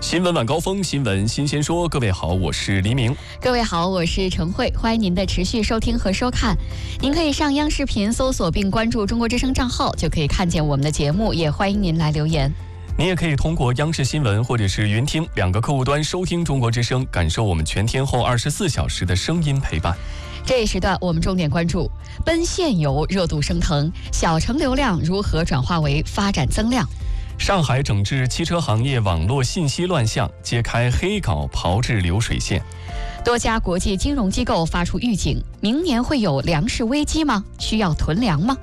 新闻晚高峰，新闻新鲜说。各位好，我是黎明。 各位好，我是陈慧，欢迎您的持续收听和收看。您可以上央视频搜索并关注中国之声账号，就可以看见我们的节目，也欢迎您来留言。 您也可以通过央视新闻或者是云听两个客户端收听中国之声，感受我们全天候24小时的声音陪伴。 这一时段我们重点关注奔现游热度升腾，小城流量如何转化为发展增量。 上海整治汽车行业网络信息乱象，揭开黑稿炮制流水线。 多家国际金融机构发出预警，明年会有粮食危机吗？需要囤粮吗？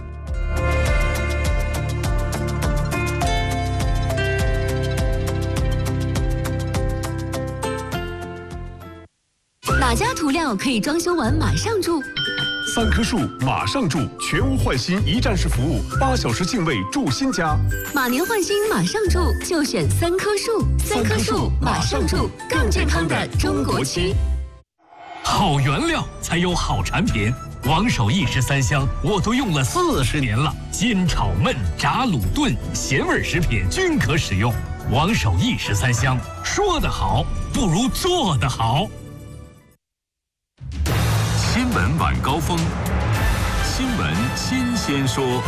哪家涂料可以装修完马上住 ？3棵树马上住，全屋换新一站式服务，8小时净位住新家。 马年换新马上住，就选3棵树。3棵树马上住，更健康的中国区。 好原料才有好产品，王守义13香我都用了40年了，煎炒焖炸卤炖咸味食品均可使用。王守义13香，说得好不如做得好。 新闻晚高峰，新闻新鲜说。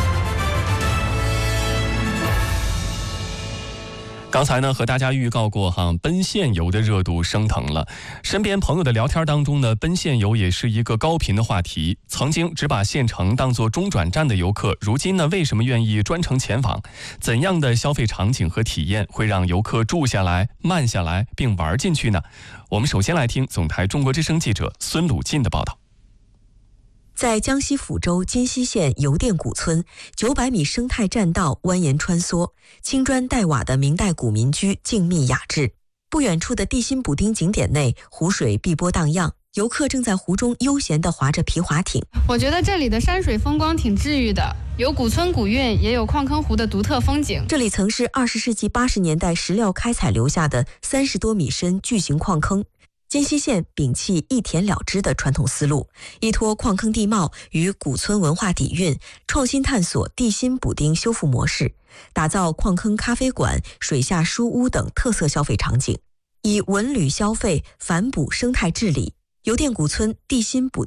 刚才呢和大家预告过奔现游的热度升腾了。身边朋友的聊天当中呢，奔现游也是一个高频的话题。曾经只把县城当作中转站的游客，如今呢为什么愿意专程前往？怎样的消费场景和体验会让游客住下来、慢下来并玩进去呢？我们首先来听总台中国之声记者孙鲁进的报道。 在江西抚州金溪县邮电古村，900米生态栈道蜿蜒穿梭，青砖黛瓦的明代古民居静谧雅致。不远处的地心补丁景点内，湖水碧波荡漾，游客正在湖中悠闲地划着皮划艇。 我觉得这里的山水风光挺治愈的，有古村古韵，也有矿坑湖的独特风景。 这里曾是20世纪80年代石料开采留下的30多米深巨型矿坑。金溪县摒弃一填了之的传统思路，依托矿坑地貌与古村文化底蕴，创新探索地心补丁修复模式，打造矿坑咖啡馆、水下书屋等特色消费场景，以文旅消费反哺生态治理。邮电古村地心补